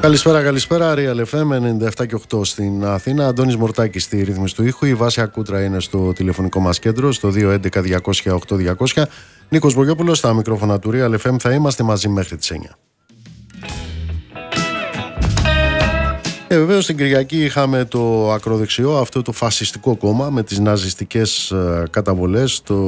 Καλησπέρα, Real FM 97 και 8 στην Αθήνα. Αντώνης Μορτάκης στη ρύθμιση του ήχου. Η Βάσια Κούτρα είναι στο τηλεφωνικό μας κέντρο, στο 211-200-8200. Νίκος Μπογιόπουλος στα μικρόφωνα του Real FM. Θα είμαστε μαζί μέχρι τις 9. Βεβαίως την Κυριακή είχαμε το ακροδεξιό, αυτό το φασιστικό κόμμα με τις ναζιστικές καταβολές, το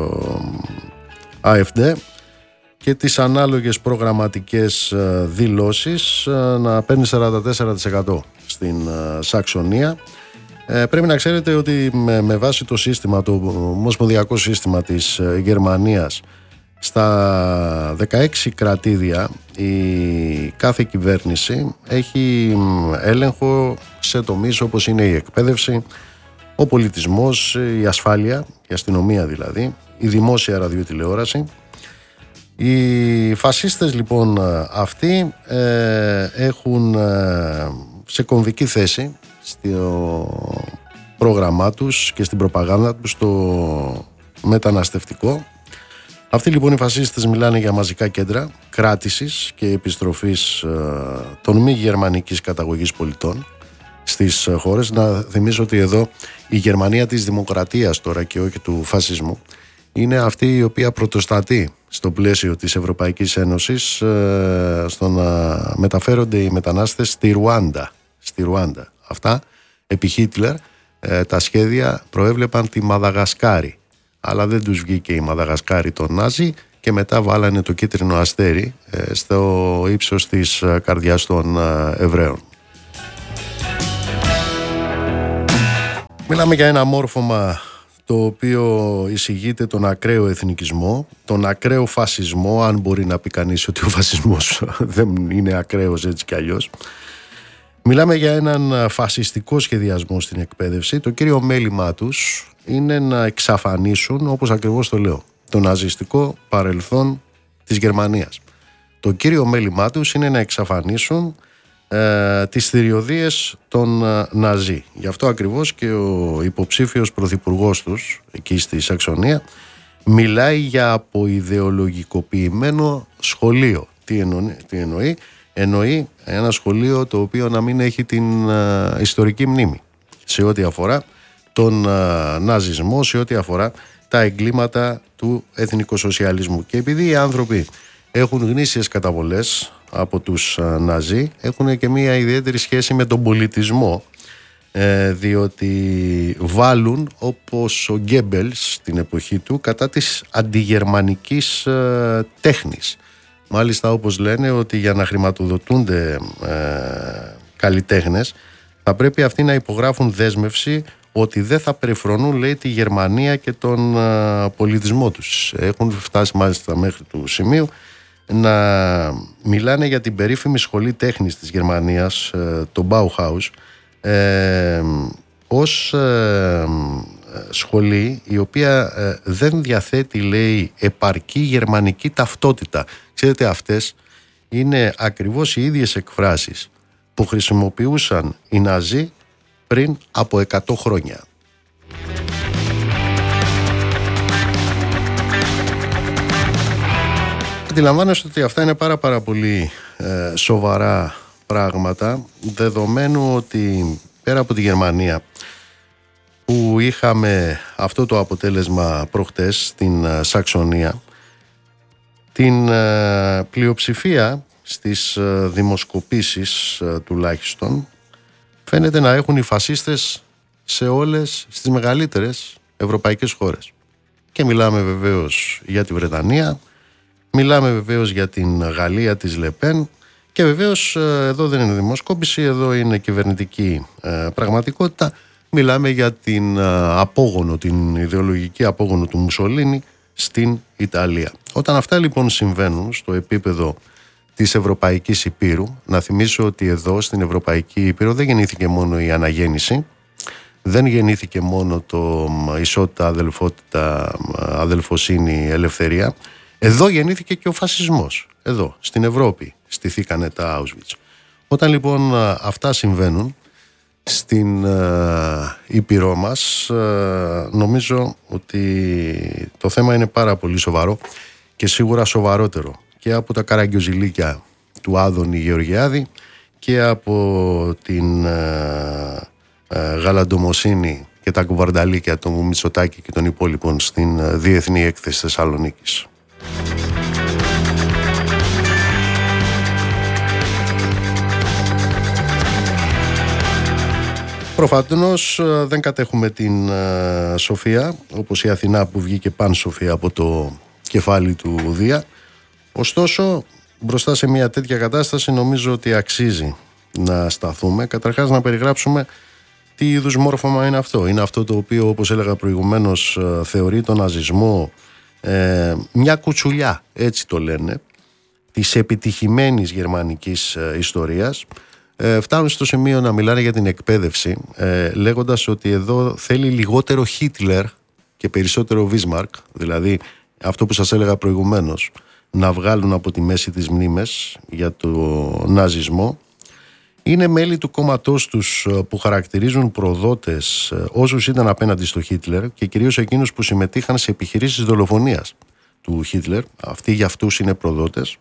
AfD, και τις ανάλογες προγραμματικές δηλώσεις να παίρνει 44% στην Σαξονία. Πρέπει να ξέρετε ότι με βάση το σύστημα, το ομοσπονδιακό σύστημα της Γερμανίας, στα 16 κρατήδια η κάθε κυβέρνηση έχει έλεγχο σε τομείς όπως είναι η εκπαίδευση, ο πολιτισμός, η ασφάλεια, η αστυνομία δηλαδή, η δημόσια ραδιοτηλεόραση. Οι φασίστες λοιπόν αυτοί έχουν σε κομβική θέση στο πρόγραμμά τους και στην προπαγάνδα τους το μεταναστευτικό. Αυτοί λοιπόν οι φασίστες μιλάνε για μαζικά κέντρα κράτησης και επιστροφής των μη γερμανικής καταγωγής πολιτών στις χώρες. Να θυμίσω ότι εδώ η Γερμανία της δημοκρατίας τώρα και όχι του φασισμού είναι αυτή η οποία πρωτοστατεί στο πλαίσιο της Ευρωπαϊκής Ένωσης στο να μεταφέρονται οι μετανάστες στη Ρουάντα. Αυτά επί Χίτλερ τα σχέδια προέβλεπαν τη Μαδαγασκάρη, αλλά δεν τους βγήκε η Μαδαγασκάρη των Νάζι και μετά βάλανε το κίτρινο αστέρι στο ύψος της καρδιάς των Εβραίων. Μιλάμε για ένα μόρφωμα το οποίο εισηγείται τον ακραίο εθνικισμό, τον ακραίο φασισμό, αν μπορεί να πει κανείς ότι ο φασισμός δεν είναι ακραίος έτσι κι αλλιώς. Μιλάμε για έναν φασιστικό σχεδιασμό στην εκπαίδευση. Το κύριο μέλημά τους είναι να εξαφανίσουν, όπως ακριβώς το λέω, το ναζιστικό παρελθόν της Γερμανίας. Το κύριο μέλημά τους είναι να εξαφανίσουν τις θηριωδίες των Ναζί. Γι' αυτό ακριβώς και ο υποψήφιος πρωθυπουργός τους εκεί στη Σαξονία μιλάει για αποειδεολογικοποιημένο σχολείο. Τι εννοεί? Εννοεί ένα σχολείο το οποίο να μην έχει την ιστορική μνήμη σε ό,τι αφορά τον ναζισμό, σε ό,τι αφορά τα εγκλήματα του εθνικοσοσιαλισμού. Και επειδή οι άνθρωποι έχουν γνήσιες καταβολές από τους Ναζί, έχουν και μια ιδιαίτερη σχέση με τον πολιτισμό, διότι βάλουν, όπως ο Γκέμπελς στην εποχή του, κατά της αντιγερμανικής τέχνης. Μάλιστα, όπως λένε, ότι για να χρηματοδοτούνται καλλιτέχνες θα πρέπει αυτοί να υπογράφουν δέσμευση ότι δεν θα περιφρονούν, λέει, τη Γερμανία και τον πολιτισμό τους. Έχουν φτάσει μάλιστα μέχρι του σημείου να μιλάνε για την περίφημη σχολή τέχνης της Γερμανίας, το Bauhaus, ως σχολή η οποία δεν διαθέτει, λέει, επαρκή γερμανική ταυτότητα. Ξέρετε, αυτές είναι ακριβώς οι ίδιες εκφράσεις που χρησιμοποιούσαν οι Ναζί πριν από 100 χρόνια. Αντιλαμβάνεστε ότι αυτά είναι πάρα πολύ σοβαρά πράγματα, δεδομένου ότι πέρα από τη Γερμανία που είχαμε αυτό το αποτέλεσμα προχτές στην Σαξονία, την πλειοψηφία στις δημοσκοπήσεις τουλάχιστον φαίνεται να έχουν οι φασίστες σε όλες στις μεγαλύτερες ευρωπαϊκές χώρες. Και μιλάμε βεβαίως για τη Βρετανία, μιλάμε βεβαίως για την Γαλλία της Λεπέν και βεβαίως εδώ δεν είναι δημοσκόπηση, εδώ είναι κυβερνητική πραγματικότητα. Μιλάμε για την απόγονο, την ιδεολογική απόγονο του Μουσολίνη στην Ιταλία. Όταν αυτά λοιπόν συμβαίνουν στο επίπεδο της Ευρωπαϊκής Υπήρου, να θυμίσω ότι εδώ στην Ευρωπαϊκή Υπήρο δεν γεννήθηκε μόνο η αναγέννηση, δεν γεννήθηκε μόνο το ισότητα, αδελφότητα, αδελφοσύνη, ελευθερία. Εδώ γεννήθηκε και ο φασισμός. Εδώ, στην Ευρώπη, στηθήκανε τα Auschwitz. Όταν λοιπόν αυτά συμβαίνουν στην Ήπειρό μας, νομίζω ότι το θέμα είναι πάρα πολύ σοβαρό και σίγουρα σοβαρότερο και από τα καραγκιόζηλίκια του Άδωνη Γεωργιάδη και από την γαλαντομοσύνη και τα κουβαρνταλίκια του Μητσοτάκη και των υπόλοιπων στην Διεθνή Έκθεση Θεσσαλονίκης. Προφανώς δεν κατέχουμε την Σοφία, όπως η Αθηνά που βγήκε πανσοφία από το κεφάλι του Δία. Ωστόσο, μπροστά σε μια τέτοια κατάσταση νομίζω ότι αξίζει να σταθούμε. Καταρχάς να περιγράψουμε τι είδους μόρφωμα είναι αυτό. Είναι αυτό το οποίο, όπως έλεγα προηγουμένως, θεωρεί τον ναζισμό μια κουτσουλιά, έτσι το λένε, της επιτυχημένης γερμανικής ιστορίας. Φτάνουν στο σημείο να μιλάνε για την εκπαίδευση, λέγοντας ότι εδώ θέλει λιγότερο Χίτλερ και περισσότερο Βίσμαρκ, δηλαδή αυτό που σας έλεγα προηγουμένως, να βγάλουν από τη μέση τις μνήμες για το ναζισμό. Είναι μέλη του κόμματός τους που χαρακτηρίζουν προδότες όσους ήταν απέναντι στο Χίτλερ και κυρίως εκείνους που συμμετείχαν σε επιχειρήσεις δολοφονίας του Χίτλερ. Αυτοί για αυτούς είναι προδότες.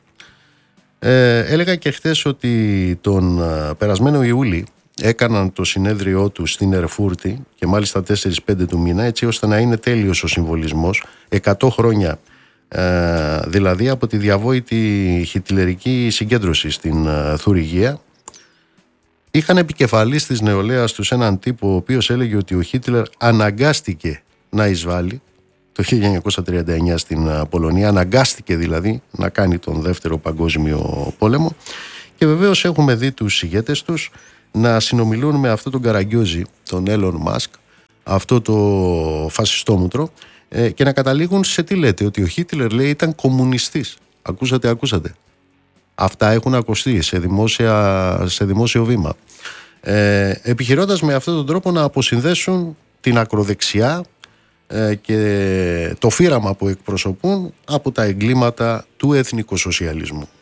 Έλεγα και χθες ότι τον περασμένο Ιούλη έκαναν το συνέδριό του στην Ερφούρτη και μάλιστα 4-5 του μήνα, έτσι ώστε να είναι τέλειος ο συμβολισμός. 100 χρόνια δηλαδή από τη διαβόητη χιτλερική συγκέντρωση στην Θουριγία. Είχαν επικεφαλής της νεολαίας τους έναν τύπο ο οποίος έλεγε ότι ο Χίτλερ αναγκάστηκε να εισβάλλει το 1939 στην Πολωνία, αναγκάστηκε δηλαδή να κάνει τον δεύτερο παγκόσμιο πόλεμο, και βεβαίως έχουμε δει τους ηγέτες τους να συνομιλούν με αυτόν τον καραγκιόζη, τον Έλλον Μάσκ, αυτό το φασιστόμουτρο, και να καταλήγουν σε τι λέτε, ότι ο Χίτλερ λέει ήταν κομμουνιστής. Ακούσατε. Αυτά έχουν ακουστεί σε δημόσιο βήμα. Επιχειρώντας με αυτόν τον τρόπο να αποσυνδέσουν την ακροδεξιά και το φύραμα που εκπροσωπούν από τα εγκλήματα του εθνικοσοσιαλισμού.